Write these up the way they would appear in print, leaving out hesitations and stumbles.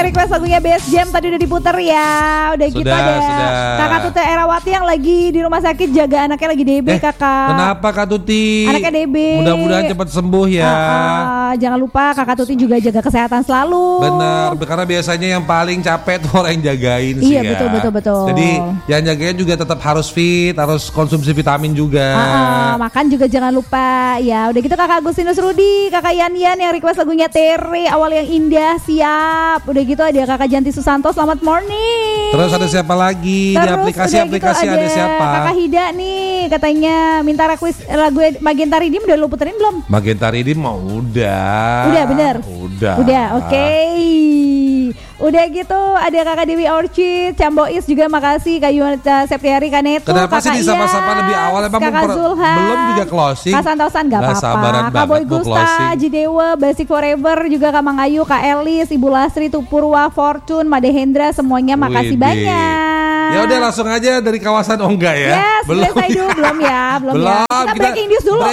Request lagunya Best Jam tadi udah diputer ya. Udah gitu ada Kakak Tuti Erawati yang lagi di rumah sakit jaga anaknya lagi DB kakak. Kenapa Kak Tuti? Anaknya DB. Mudah-mudahan cepat sembuh ya. Jangan lupa Kakak Tuti juga jaga kesehatan selalu. Bener, karena biasanya yang paling capek tuh orang yang jagain sih ya. Iya betul. Jadi yang jagain juga tetap harus fit, harus konsumsi vitamin juga. Makan juga jangan lupa ya. Udah gitu Kakak Agustinus Rudi, Kakak Yan yang request lagunya Tere Awal Yang Indah siap. Udah gitu ada Kakak Janti Susanto, selamat morning. Terus ada siapa lagi? Di aplikasi-aplikasi gitu ada siapa? Kakak Hida nih katanya minta request lagu Magenta Ridim, udah lu puterin belum? Magenta Ridim mau udah. Udah bener? Udah oke. Udah gitu ada Kakak Dewi Orchid, Cambois juga makasih, Kak Yunita Septiari, Kak Neto, Kenapa Kakak sih disapa-sapa lebih awal? Emang Kakak Zulhan, belum juga closing? Kak Santosan gak apa-apa, Kak Boy Gusta, Jidewa, Basic Forever, juga Kak Mang Ayu, Kak Elis, Ibu Lastri, Tupurwa, Fortune, Made Hendra, semuanya makasih banyak. Ya udah langsung aja dari kawasan Ongga ya. Yes, belum ya. Kita breaking news dulu.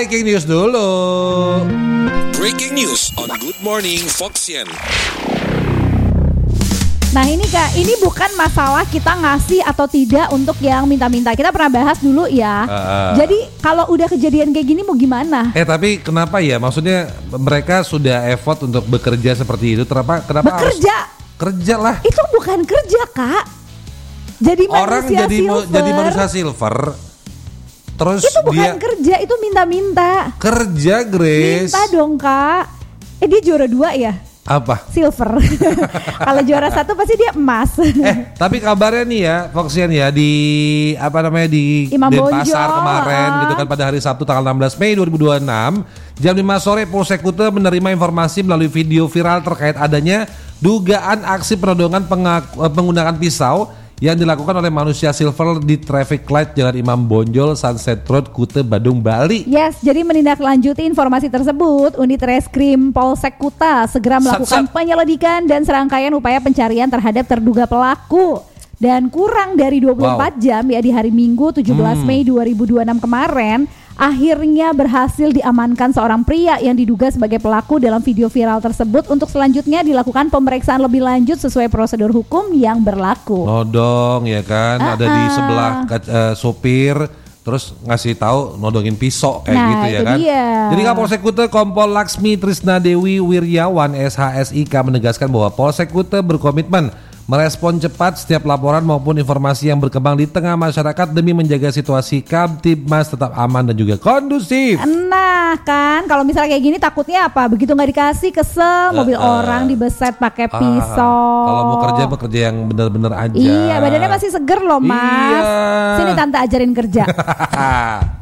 Breaking news on Good Morning Foxian. Nah ini Kak, ini bukan masalah kita ngasih atau tidak untuk yang minta-minta. Kita pernah bahas dulu ya. Jadi kalau udah kejadian kayak gini mau gimana? Tapi kenapa ya? Maksudnya mereka sudah effort untuk bekerja seperti itu. Kenapa bekerja? Kerja lah. Itu bukan kerja Kak. Jadi orang jadi manusia silver. Terus itu bukan kerja, itu minta-minta. Kerja Grace. Minta dong Kak. Dia juara 2 ya? Apa? Silver. Kalau juara 1 pasti dia emas. Tapi kabarnya nih ya, Foxian ya di Denpasar kemarin gitu kan pada hari Sabtu tanggal 16 Mei 2026 jam 5 sore Polsek Kuta menerima informasi melalui video viral terkait adanya dugaan aksi penodongan penggunaan pisau yang dilakukan oleh manusia silver di traffic light Jalan Imam Bonjol, Sunset Road, Kuta, Badung, Bali. Yes, jadi menindaklanjuti informasi tersebut, Unit Reskrim Polsek Kuta segera melakukan penyelidikan dan serangkaian upaya pencarian terhadap terduga pelaku. Dan kurang dari 24 jam ya di hari Minggu 17 Mei 2026 kemarin, akhirnya berhasil diamankan seorang pria yang diduga sebagai pelaku dalam video viral tersebut untuk selanjutnya dilakukan pemeriksaan lebih lanjut sesuai prosedur hukum yang berlaku. Nodong ya kan, ada di sebelah sopir, terus ngasih tahu nodongin pisau kayak gitu ya kan. Jadi Kapolsek Kuta Kompol Laksmi Trisna Dewi Wiryawan SHSIK menegaskan bahwa Polsek Kuta berkomitmen merespon cepat setiap laporan maupun informasi yang berkembang di tengah masyarakat demi menjaga situasi Kamtibmas tetap aman dan juga kondusif. Nah kan, kalau misalnya kayak gini takutnya apa? Begitu nggak dikasih kesel, mobil orang dibeset pakai pisau. Kalau mau bekerja yang benar-benar aja. Iya, badannya masih seger loh mas. Sini tante ajarin kerja.